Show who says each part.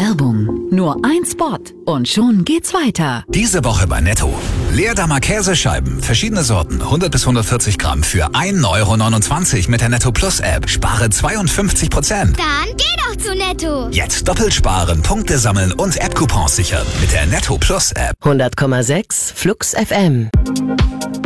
Speaker 1: Werbung. Nur ein Spot und schon geht's weiter.
Speaker 2: Diese Woche bei Netto. Leerdammer Käsescheiben, verschiedene Sorten, 100 bis 140 Gramm für 1,29 € mit der Netto Plus App. Spare 52%.
Speaker 3: Dann geh doch zu Netto.
Speaker 2: Jetzt doppelt sparen, Punkte sammeln und App-Coupons sichern mit der Netto Plus App.
Speaker 4: 100,6 Flux FM.